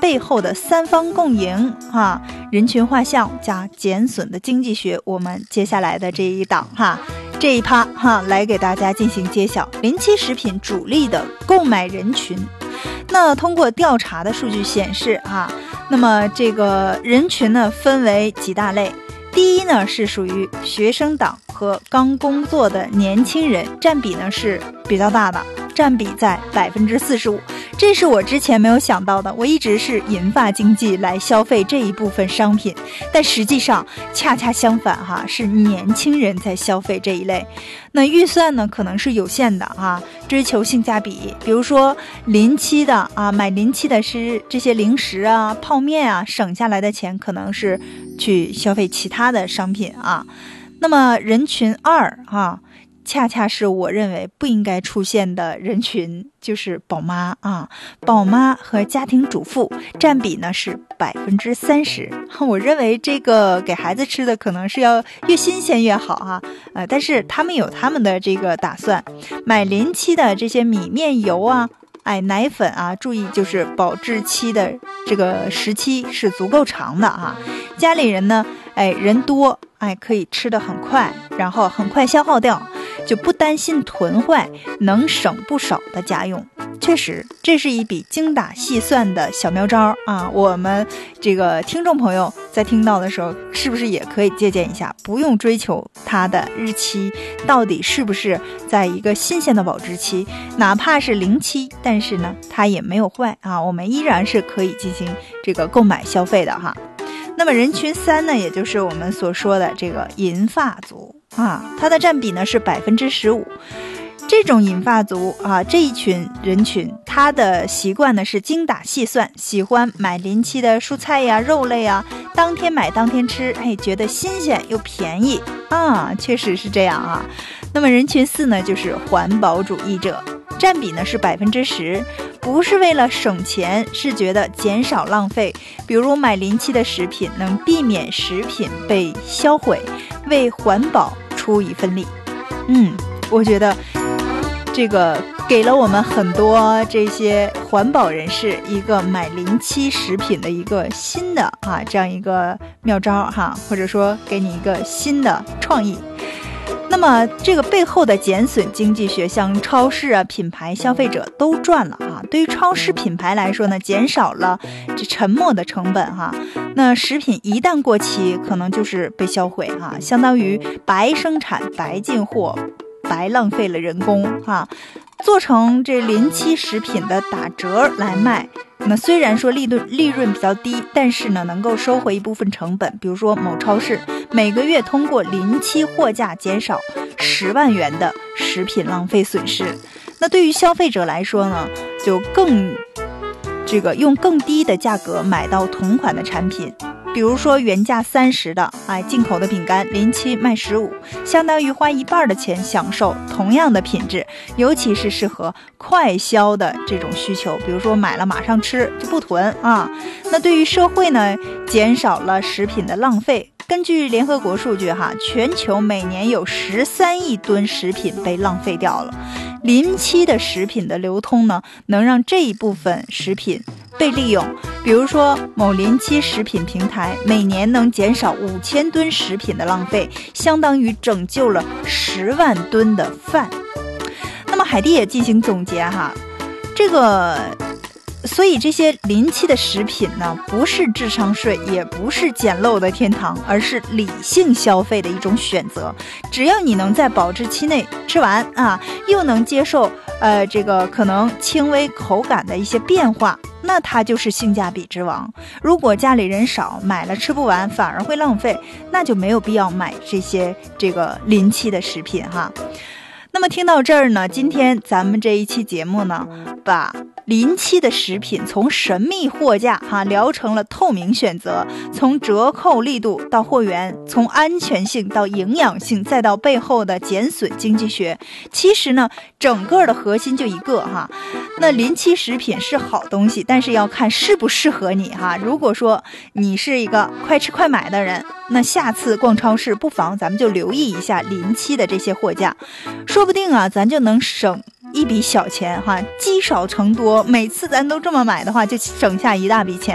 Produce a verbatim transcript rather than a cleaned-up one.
背后的三方共赢哈，人群画像加减损的经济学，我们接下来的这一档哈这一趴哈来给大家进行揭晓临期食品主力的购买人群。那通过调查的数据显示啊，那么这个人群呢分为几大类。第一呢是属于学生党和刚工作的年轻人，占比呢是比较大的，占比在百分之四十五。这是我之前没有想到的，我一直是银发经济来消费这一部分商品，但实际上恰恰相反哈，是年轻人在消费这一类。那预算呢可能是有限的哈，追求性价比，比如说临期的啊，买临期的是这些零食啊、泡面啊，省下来的钱可能是去消费其他的商品啊。那么人群二哈，恰恰是我认为不应该出现的人群，就是宝妈啊，宝妈和家庭主妇占比呢是百分之三十。我认为这个给孩子吃的可能是要越新鲜越好哈、啊，呃，但是他们有他们的这个打算，买临期的这些米面油啊。哎，奶粉啊，注意就是保质期的这个时期是足够长的啊。家里人呢，哎，人多，哎，可以吃得很快，然后很快消耗掉，就不担心囤坏，能省不少的家用。确实，这是一笔精打细算的小妙招啊！我们这个听众朋友在听到的时候，是不是也可以借鉴一下？不用追求它的日期到底是不是在一个新鲜的保质期，哪怕是零期，但是呢，它也没有坏啊，我们依然是可以进行这个购买消费的哈。那么人群三呢，也就是我们所说的这个银发族啊，它的占比呢是百分之十五。这种银发族啊，这一群人群，他的习惯呢是精打细算，喜欢买临期的蔬菜呀、肉类啊，当天买当天吃，哎，觉得新鲜又便宜啊，确实是这样啊。那么人群四呢，就是环保主义者，占比呢是百分之十，不是为了省钱，是觉得减少浪费，比如买临期的食品能避免食品被销毁，为环保出一份力。嗯，我觉得这个给了我们很多这些环保人士一个买临期食品的一个新的啊这样一个妙招哈，或者说给你一个新的创意。那么这个背后的减损经济学，像超市啊、品牌、消费者都赚了啊。对于超市品牌来说呢，减少了这沉没的成本哈。那食品一旦过期，可能就是被销毁哈，相当于白生产、白进货。白浪费了人工哈，做成这临期食品的打折来卖，那虽然说利润利润比较低，但是呢能够收回一部分成本。比如说某超市每个月通过临期货架减少十万元的食品浪费损失。那对于消费者来说呢，就更这个用更低的价格买到同款的产品。比如说原价三十的哎进口的饼干，临期卖十五，相当于花一半的钱享受同样的品质，尤其是适合快消的这种需求，比如说买了马上吃就不囤啊。那对于社会呢，减少了食品的浪费。根据联合国数据哈，全球每年有十三亿吨食品被浪费掉了。临期的食品的流通呢，能让这一部分食品被利用。比如说某临期食品平台每年能减少五千吨食品的浪费，相当于拯救了十万吨的饭。那么海蒂也进行总结哈，这个所以这些临期的食品呢，不是智商税，也不是捡漏的天堂，而是理性消费的一种选择。只要你能在保质期内吃完啊，又能接受呃这个可能轻微口感的一些变化，那它就是性价比之王。如果家里人少，买了吃不完反而会浪费，那就没有必要买这些这个临期的食品哈。那么听到这儿呢，今天咱们这一期节目呢，把临期的食品从神秘货架哈聊成了透明选择，从折扣力度到货源，从安全性到营养性，再到背后的减损经济学。其实呢，整个的核心就一个哈，那临期食品是好东西，但是要看适不适合你哈。如果说你是一个快吃快买的人，那下次逛超市不妨咱们就留意一下临期的这些货架，说不定啊咱就能省一笔小钱哈，积少成多，每次咱都这么买的话，就省下一大笔钱。